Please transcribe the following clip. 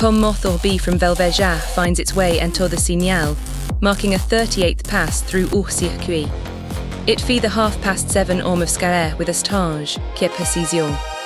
Comme Moth-Orby from Velveja finds its way en Tour de Signal, marking a 38th pass through hors-circuit. It fit the 7:30 Orme of Scalaire with Astage, qui est précision.